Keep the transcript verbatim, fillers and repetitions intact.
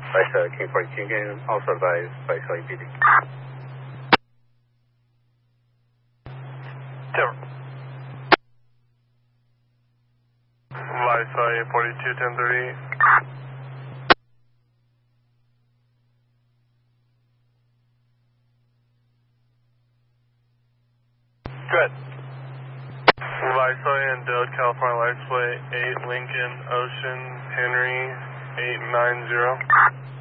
Vice uh, King forty-two, can also advise Vice L A P D. Tim. Vice L A forty-two, ten thirty. Good. Vice L A and Dode, California license plate eight Lincoln Ocean Henry eight nine zero.